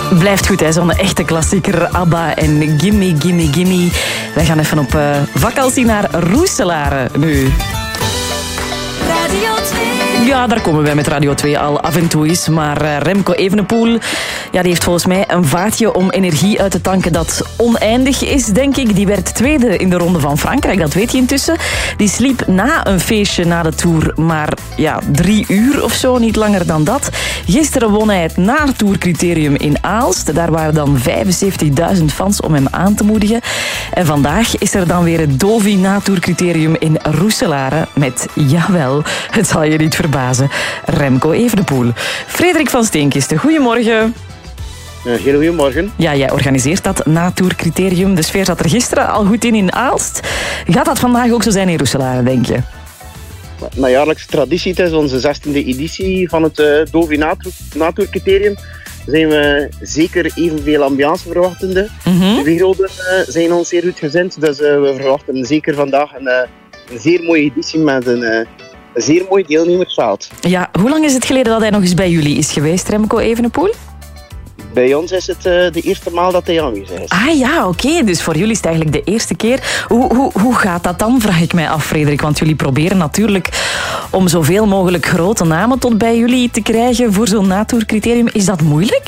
Blijft goed, hè? Zo'n echte klassieker. ABBA en Gimme, Gimme, Gimme. Wij gaan even op vakantie naar Roeselare nu. Radio 2. Ja, daar komen wij met Radio 2 al af en toe eens. Maar Remco Evenepoel, ja, die heeft volgens mij een vaatje om energie uit te tanken dat oneindig is, denk ik. Die werd tweede in de Ronde van Frankrijk, dat weet je intussen. Die sliep na een feestje na de Tour maar 3 uur of zo, niet langer dan dat. Gisteren won hij het na-tourcriterium in Aalst. Daar waren dan 75.000 fans om hem aan te moedigen. En vandaag is er dan weer het Dovi na-tourcriterium in Roeselare met, jawel, het zal je niet verbazen, Remco Evenepoel. Frederik van Steenkisten, goedemorgen. Heel goedemorgen. Ja, jij organiseert dat na-tourcriterium. De sfeer zat er gisteren al goed in Aalst. Gaat dat vandaag ook zo zijn in Roeselare, denk je? Mijn jaarlijkse traditie, het is onze 16e editie van het Dovi na-tourcriterium. Zijn we zeker evenveel ambiance verwachtende. De werelden zijn ons zeer goed gezind, dus we verwachten zeker vandaag een zeer mooie editie met een zeer mooi deelnemersveld. Ja, hoe lang is het geleden dat hij nog eens bij jullie is geweest, Remco Evenepoel? Bij ons is het de eerste maal dat hij aanwezig is. Ah ja, oké. Dus voor jullie is het eigenlijk de eerste keer. Hoe gaat dat dan, vraag ik mij af, Frederik? Want jullie proberen natuurlijk om zoveel mogelijk grote namen tot bij jullie te krijgen voor zo'n natourcriterium. Is dat moeilijk?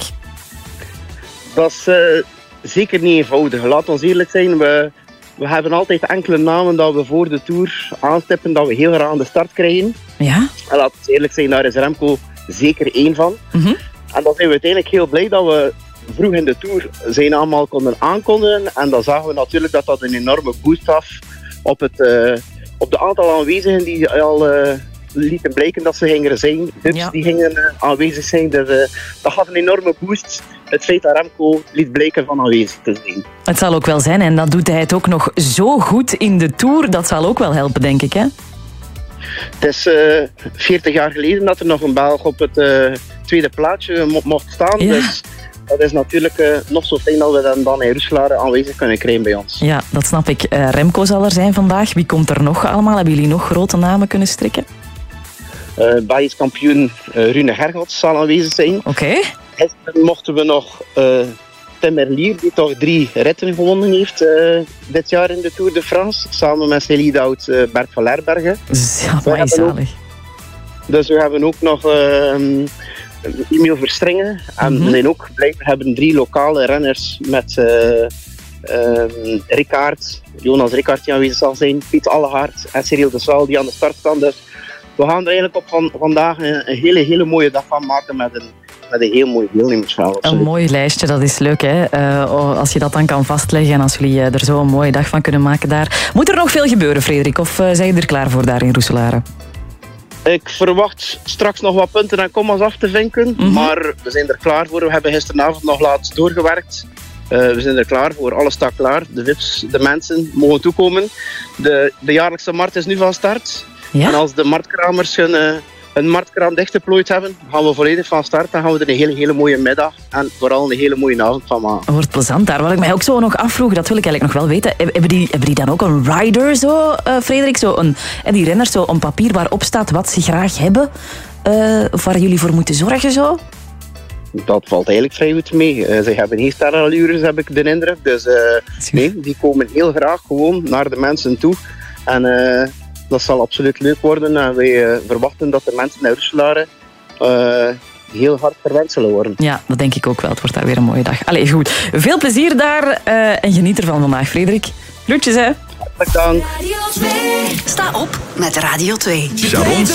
Dat is zeker niet eenvoudig. Laat ons eerlijk zijn, we hebben altijd enkele namen dat we voor de Tour aanstippen dat we heel graag aan de start krijgen. Ja? En laat ons eerlijk zijn, daar is Remco zeker één van. En dan zijn we uiteindelijk heel blij dat we vroeg in de Tour zijn allemaal konden aankondigen. En dan zagen we natuurlijk dat dat een enorme boost gaf op de aantal aanwezigen die al lieten blijken dat ze gingen zijn. Dus die gingen aanwezig zijn. Dus dat gaf een enorme boost. Het feit dat Remco liet blijken van aanwezig te zijn. Het zal ook wel zijn. En dat doet hij het ook nog zo goed in de Tour. Dat zal ook wel helpen, denk ik, hè? Het is 40 jaar geleden dat er nog een Belg op het tweede plaatsje mocht staan. Ja. Dus dat is natuurlijk nog zo fijn dat we dan in Roeselare aanwezig kunnen krijgen bij ons. Ja, dat snap ik. Remco zal er zijn vandaag. Wie komt er nog allemaal? Hebben jullie nog grote namen kunnen strikken? Belgisch kampioen Rune Gergots zal aanwezig zijn. Oké. Gisteren mochten we nog Tim Merlier, die toch 3 ritten gewonnen heeft dit jaar in de Tour de France. Samen met zijn lead-out Bert van Lerbergen. Ja, maar zalig. Dus we hebben ook nog Emil Verstringen. En we zijn ook blij, we hebben 3 lokale renners met Jonas Rickaert die aanwezig zal zijn, Piet Allegaard en Cyril de Saal die aan de start staan. Dus we gaan er eigenlijk op vandaag een hele mooie dag van maken met een heel mooi deelnemersveld. Een mooi lijstje, dat is leuk, hè? Als je dat dan kan vastleggen en als jullie er zo een mooie dag van kunnen maken daar. Moet er nog veel gebeuren, Frederik? Of zijn je er klaar voor daar in Roeselare? Ik verwacht straks nog wat punten en commas af te vinken, maar we zijn er klaar voor. We hebben gisteravond nog laat doorgewerkt. We zijn er klaar voor, alles staat klaar. De VIP's, de mensen mogen toekomen. De jaarlijkse markt is nu van start. Ja? En als de marktkramers hun marktkraam dichtgeplooid hebben, gaan we volledig van start. Dan gaan we er een hele mooie middag en vooral een hele mooie avond van maken. Wordt plezant. Daar wil ik mij ook zo nog afvroegen, dat wil ik eigenlijk nog wel weten. Hebben die dan ook een rider zo, Frederik? Die renners, zo een papier waarop staat wat ze graag hebben? Of waar jullie voor moeten zorgen zo? Dat valt eigenlijk vrij goed mee. Ze hebben geen sterrenallures, heb ik de indruk. Dus nee, die komen heel graag gewoon naar de mensen toe. En dat zal absoluut leuk worden. En wij verwachten dat de mensen naar Roeselare heel hard verwend zullen worden. Ja, dat denk ik ook wel. Het wordt daar weer een mooie dag. Allee, goed. Veel plezier daar en geniet ervan vandaag, Frederik. Groetjes, hè. Hartelijk dank. Radio 2. Sta op met Radio 2.